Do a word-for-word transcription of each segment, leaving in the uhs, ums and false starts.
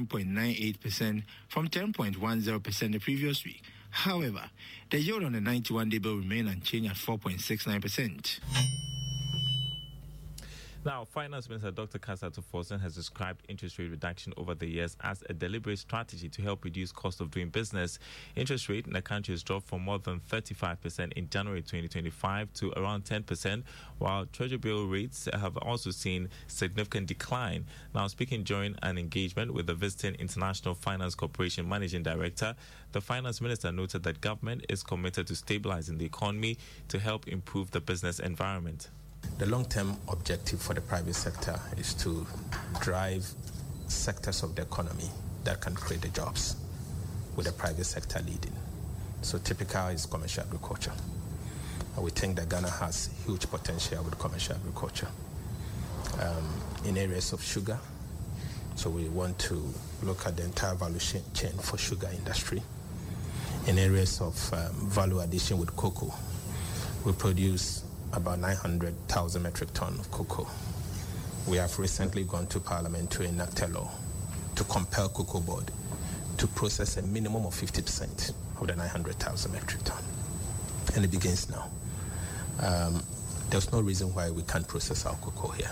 nine point nine eight percent from ten point one zero percent the previous week. However, the yield on the ninety-one day bill remained unchanged at four point six nine percent. Now, Finance Minister Doctor Casala Tuforsen has described interest rate reduction over the years as a deliberate strategy to help reduce cost of doing business. Interest rate in the country has dropped from more than thirty-five percent in January twenty twenty-five to around ten percent, while Treasury bill rates have also seen significant decline. Now, speaking during an engagement with the visiting International Finance Corporation Managing Director, the Finance Minister noted that government is committed to stabilizing the economy to help improve the business environment. The long-term objective for the private sector is to drive sectors of the economy that can create the jobs, with the private sector leading. So typical is commercial agriculture. And we think that Ghana has huge potential with commercial agriculture. Um, in areas of sugar, so we want to look at the entire value chain for sugar industry. In areas of um, value addition with cocoa, we produce about nine hundred thousand metric tons of cocoa. We have recently gone to Parliament to enact a law to compel Cocoa Board to process a minimum of fifty percent of the nine hundred thousand metric tons. And it begins now. Um, there's no reason why we can't process our cocoa here.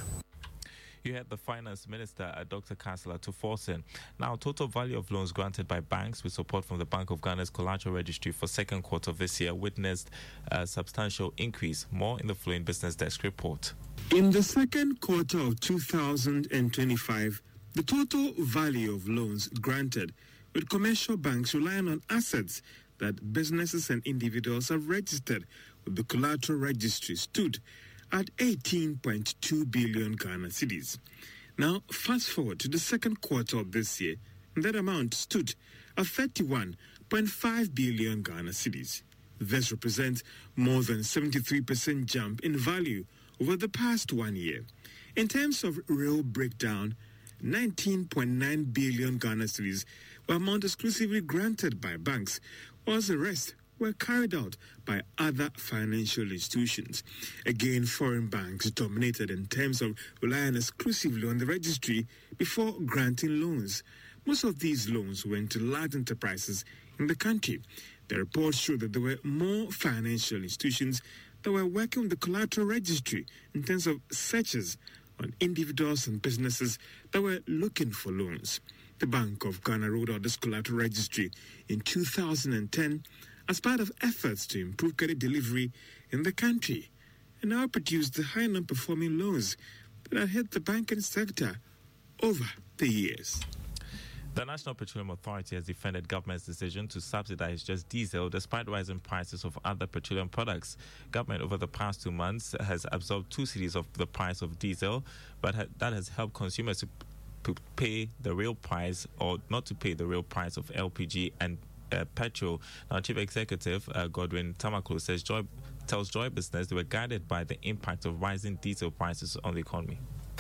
You had the Finance Minister, uh, Doctor Casala Tuforsen. Now, total value of loans granted by banks with support from the Bank of Ghana's collateral registry for second quarter of this year witnessed a substantial increase. More in the following Business Desk report. In the second quarter of two thousand twenty-five, the total value of loans granted with commercial banks relying on assets that businesses and individuals have registered with the collateral registry stood at eighteen point two billion Ghana cedis. Now, fast forward to the second quarter of this year, and that amount stood at thirty-one point five billion Ghana cedis. This represents more than seventy-three percent jump in value over the past one year. In terms of real breakdown, nineteen point nine billion Ghana cedis were amount exclusively granted by banks, whilst the rest were carried out by other financial institutions. Again, foreign banks dominated in terms of relying exclusively on the registry before granting loans. Most of these loans went to large enterprises in the country. The report showed that there were more financial institutions that were working with the collateral registry in terms of searches on individuals and businesses that were looking for loans. The Bank of Ghana rolled out this collateral registry in two thousand ten as part of efforts to improve credit delivery in the country, and now produced the high non-performing loans that have hit the banking sector over the years. The National Petroleum Authority has defended government's decision to subsidize just diesel despite rising prices of other petroleum products. Government over the past two months has absorbed two cedis of the price of diesel, but ha- that has helped consumers to p- pay the real price or not to pay the real price of L P G and uh, petrol. Now, Chief Executive uh, Godwin Tamaklo says Joy, tells Joy Business they were guided by the impact of rising diesel prices on the economy.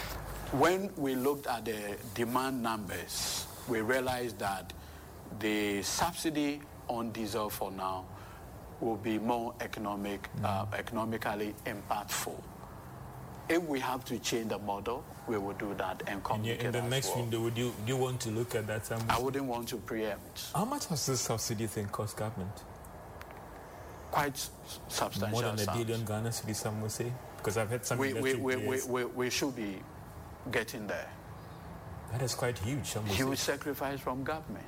When we looked at the demand numbers, we realized that the subsidy on diesel for now will be more economic, mm. uh, economically impactful. If we have to change the model, we will do that and communicate. In the next well. window, would you do you want to look at that? Some I wouldn't want to preempt. How much has this subsidy thing cost government? Quite substantial. More than sums. a billion Ghana cedis, some will say, because I've had some. We we we, we we we should be getting there. That is quite huge. Some will Huge say. sacrifice from government.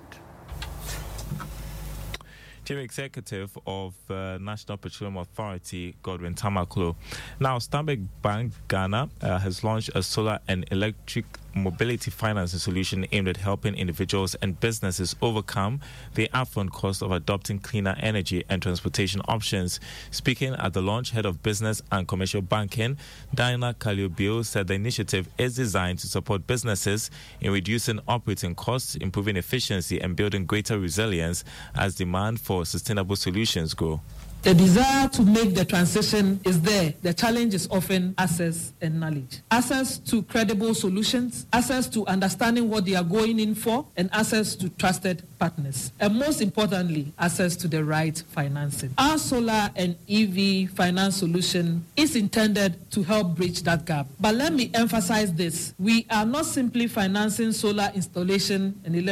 Chief Executive of uh, National Petroleum Authority, Godwin Tamaklo. Now, Stanbic Bank Ghana uh, has launched a solar and electric mobility financing solution aimed at helping individuals and businesses overcome the upfront cost of adopting cleaner energy and transportation options. Speaking at the launch, Head of Business and Commercial Banking, Diana Kaliobio, said the initiative is designed to support businesses in reducing operating costs, improving efficiency, and building greater resilience as demand for sustainable solutions grow. The desire to make the transition is there. The challenge is often access and knowledge. Access to credible solutions, access to understanding what they are going in for, and access to trusted partners. And most importantly, access to the right financing. Our solar and E V finance solution is intended to help bridge that gap. But let me emphasize this. We are not simply financing solar installation and electric